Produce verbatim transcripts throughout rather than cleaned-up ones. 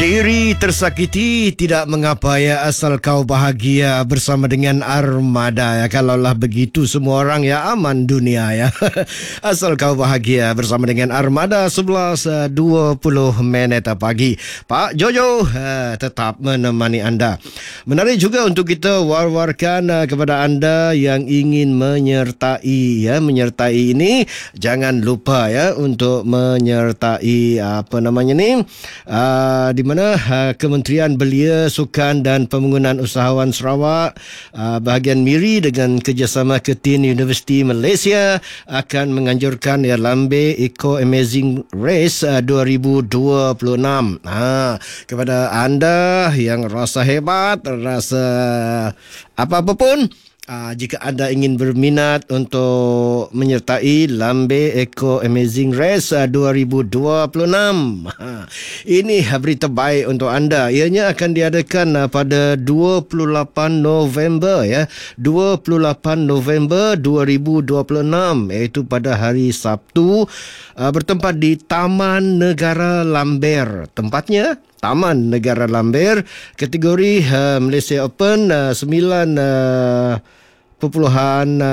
Diri tersakiti tidak mengapa ya, asal kau bahagia bersama dengan Armada ya. Kalaulah begitu semua orang ya aman dunia ya. Asal kau bahagia bersama dengan Armada sebelas dua puluh minit pagi. Pak Jojo uh, tetap menemani anda. Menarik juga untuk kita war-warkan uh, kepada anda yang ingin menyertai ya, menyertai ini jangan lupa ya untuk menyertai apa namanya ni uh, di mana uh, Kementerian Belia, Sukan dan Pembangunan Usahawan Sarawak uh, bahagian Miri dengan kerjasama Ketin Universiti Malaysia akan menganjurkan ya Lambe Eco Amazing Race uh, dua ribu dua puluh enam. Ha, kepada anda yang rasa hebat, rasa apa-apa pun, Uh, jika anda ingin berminat untuk menyertai Lambe Eco Amazing Race uh, dua ribu dua puluh enam, uh, ini berita baik untuk anda. Ianya akan diadakan uh, pada dua puluh lapan November ya, dua puluh lapan November dua ribu dua puluh enam, iaitu pada hari Sabtu, uh, bertempat di Taman Negara Lambir. Tempatnya Taman Negara Lambir, kategori uh, Malaysia Open, uh, sembilan uh, perpuluhan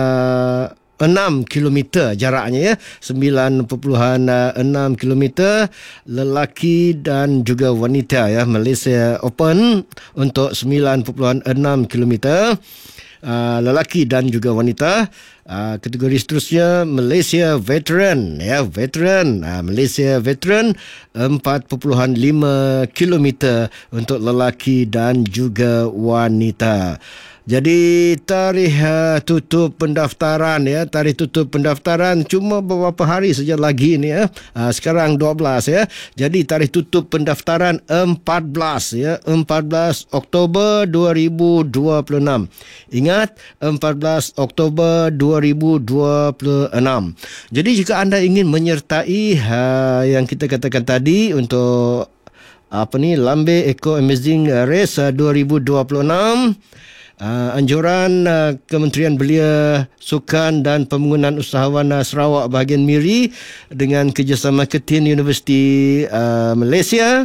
enam kilometer jaraknya ya, sembilan perpuluhan enam kilometer lelaki dan juga wanita ya. Malaysia Open untuk sembilan perpuluhan enam kilometer uh, lelaki dan juga wanita. Uh, kategori seterusnya Malaysia Veteran ya, Veteran uh, Malaysia Veteran empat perpuluhan lima kilometer untuk lelaki dan juga wanita. Jadi tarikh uh, tutup pendaftaran ya, tarikh tutup pendaftaran cuma beberapa hari saja lagi ni ya. Uh, sekarang dua belas ya. Jadi tarikh tutup pendaftaran empat belas ya, empat belas Oktober dua ribu dua puluh enam. Ingat, empat belas Oktober dua ribu dua puluh enam. Jadi jika anda ingin menyertai uh, yang kita katakan tadi untuk apa ni Lambe Eco Amazing Race uh, dua ribu dua puluh enam, Uh, anjuran uh, Kementerian Belia, Sukan dan Pembangunan Usahawan uh, Sarawak bahagian Miri dengan kerjasama Ketin Universiti uh, Malaysia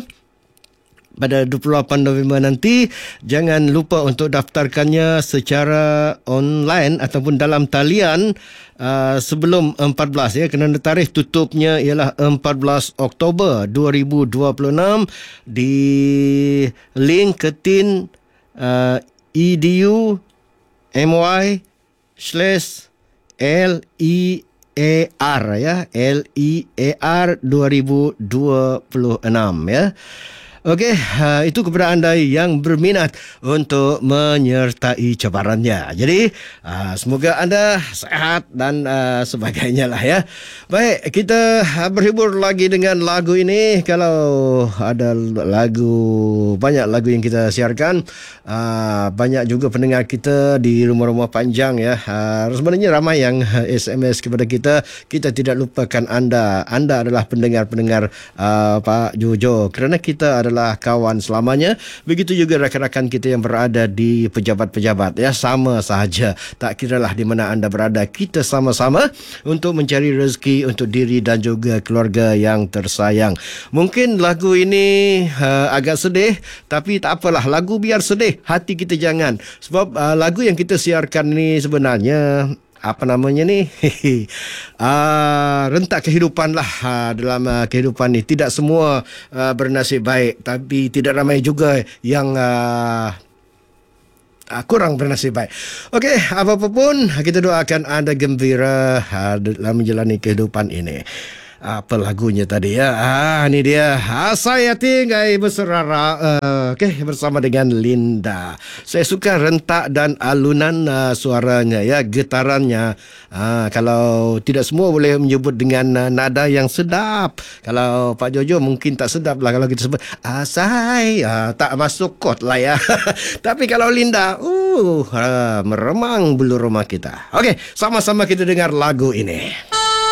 pada dua puluh lapan November nanti. Jangan lupa untuk daftarkannya secara online ataupun dalam talian uh, sebelum empat belas ya, kerana tarikh tutupnya ialah empat belas Oktober dua ribu dua puluh enam di link Ketin uh, edu my slash l e a r ya, L E A R dua ribu dua puluh enam ya. Okey, uh, itu kepada anda yang berminat untuk menyertai cabarannya. Jadi, uh, semoga anda sehat dan uh, sebagainya lah ya. Baik, kita berhibur lagi dengan lagu ini. Kalau ada lagu, banyak lagu yang kita siarkan. Uh, banyak juga pendengar kita di rumah-rumah panjang ya. Uh, sebenarnya ramai yang S M S kepada kita. Kita tidak lupakan anda. Anda adalah pendengar-pendengar uh, Pak Jojo. Kerana kita adalah kawan selamanya. Begitu juga rakan-rakan kita yang berada di pejabat-pejabat ya, sama sahaja. Tak kiralah di mana anda berada, kita sama-sama untuk mencari rezeki untuk diri dan juga keluarga yang tersayang. Mungkin lagu ini uh, agak sedih, tapi tak apalah, lagu biar sedih, hati kita jangan. Sebab uh, lagu yang kita siarkan ini sebenarnya apa namanya ni uh, rentak kehidupan lah. uh, dalam uh, kehidupan ni tidak semua uh, bernasib baik, tapi tidak ramai juga yang uh, uh, kurang bernasib baik. Okey, apa-apa pun kita doakan anda gembira uh, dalam menjalani kehidupan ini. Apa lagunya tadi ya? Ah, ni dia. Ah, saya tinggal berserara. Uh, Okey, bersama dengan Linda. Saya suka rentak dan alunan uh, suaranya ya, getarannya. Ah, kalau tidak semua boleh menyebut dengan uh, nada yang sedap. Kalau Pak Jojo mungkin tak sedap lah kalau kita sebut asai, ah, tak masuk kot lah ya. Tapi kalau Linda, uh, uh meremang bulu rumah kita. Okey, sama-sama kita dengar lagu ini.